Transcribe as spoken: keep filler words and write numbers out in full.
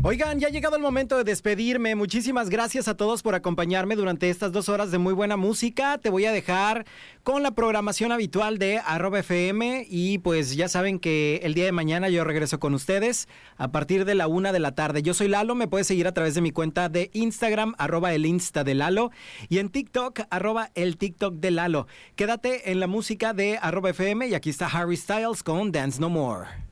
Oigan, ya ha llegado el momento de despedirme. Muchísimas gracias a todos por acompañarme durante estas dos horas de muy buena música. Te voy a dejar con la programación habitual de arroba F M y pues ya saben que el día de mañana yo regreso con ustedes a partir de la una de la tarde. Yo soy Lalo, me puedes seguir a través de mi cuenta de Instagram, arroba el Insta de Lalo, y en TikTok, arroba el TikTok de Lalo. Quédate en la música de arroba F M y aquí está Harry Styles con Dance No More.